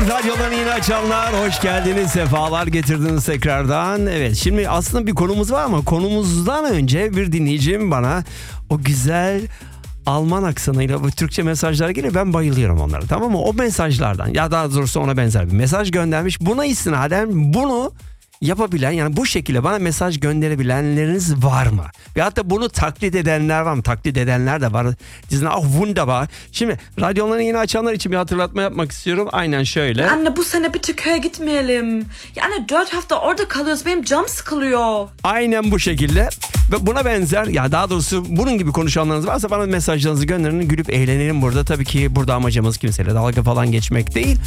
Radyolarını yine açanlar, hoş geldiniz, sefalar getirdiniz tekrardan. Evet, şimdi aslında bir konumuz var ama konumuzdan önce bir dinleyicim bana o güzel Alman aksanıyla bu Türkçe mesajlar geliyor. Ben bayılıyorum onlara, tamam mı? O mesajlardan, ya daha doğrusu ona benzer bir mesaj göndermiş. Buna istinaden bunu yapabilen, yani bu şekilde bana mesaj gönderebilenleriniz var mı? Ve hatta bunu taklit edenler var mı? Taklit edenler de var. Dizine wunderbar. Şimdi radyolarını yeni açanlar için bir hatırlatma yapmak istiyorum. Aynen şöyle. Anne, bu sene bitte köye gitmeyelim. Yani 4 hafta orada kalıyoruz. Benim canım sıkılıyor. Aynen bu şekilde. Ve buna benzer, ya daha doğrusu bunun gibi konuşanlarınız varsa bana mesajlarınızı gönderin. Gülüp eğlenelim burada. Tabii ki burada amacımız kimseyle dalga falan geçmek değil.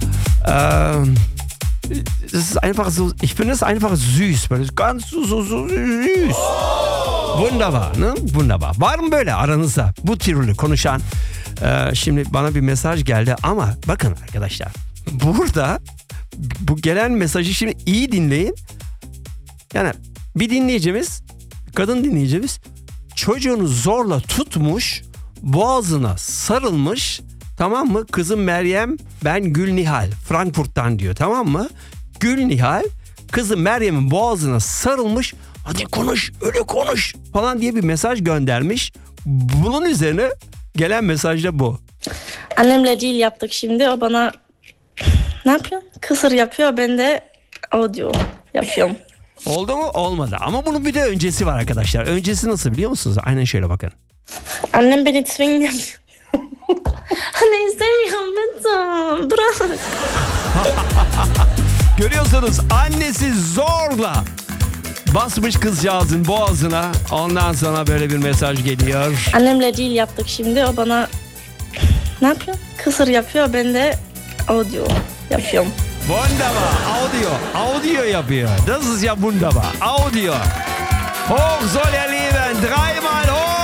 Das ist einfach so, ich finde es einfach süß, weil es ganz so süß. Wunderbar, ne? Wunderbar. Var mı böyle aranızda bu türlü konuşan? Şimdi bana bir mesaj geldi ama bakın arkadaşlar, burada bu gelen mesajı şimdi iyi dinleyin. Yani bir dinleyicimiz, kadın dinleyicimiz çocuğunu zorla tutmuş, boğazına sarılmış. Tamam mı? Kızım Meryem, ben Gül Nihal, Frankfurt'tan diyor, tamam mı? Gül Nihal, kızı Meryem'in boğazına sarılmış, hadi konuş, öyle konuş falan diye bir mesaj göndermiş. Bunun üzerine gelen mesaj da bu. Annemle deal yaptık şimdi, o bana ne yapıyor? Kısır yapıyor, ben de audio yapıyorum. Oldu mu? Olmadı. Ama bunun bir de öncesi var arkadaşlar. Öncesi nasıl biliyor musunuz? Aynen şöyle bakın. Annem beni zwingen. Anne istemiyorum lütfen. Bırak. Görüyorsunuz, annesi zorla basmış kızcağızın boğazına. Ondan sonra böyle bir mesaj geliyor. Annemle deal yaptık şimdi, o bana ne yapıyor? Kısır yapıyor, ben de audio yapıyorum. Wunderbar. Audio yapıyor. Das ist ja wunderbar. Audio. Hoch soll er leben. Dreimal hoch.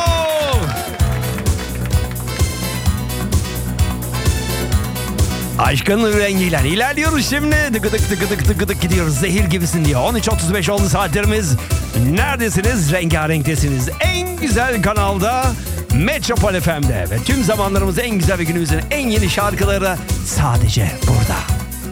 Aşkın rengiyle ilerliyoruz şimdi. Tıkıdık tıkıdık tıkıdık gidiyoruz. Zehir gibisin diyor. 13.35 oldu saatlerimiz. Neredesiniz? Rengarenktesiniz. En güzel kanalda Metropol FM'de. Ve tüm zamanlarımızın en güzel ve günümüzün en yeni şarkıları sadece burada.